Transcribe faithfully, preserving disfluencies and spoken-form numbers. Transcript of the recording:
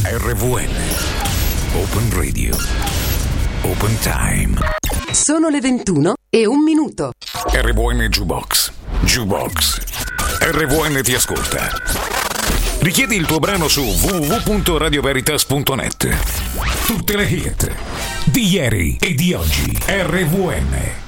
R V N Open Radio Open Time. Sono le ventuno e un minuto. R V N Jukebox Jukebox R V N ti ascolta. Richiedi il tuo brano su w w w punto radio veritas punto net. Tutte le hit di ieri e di oggi. R V N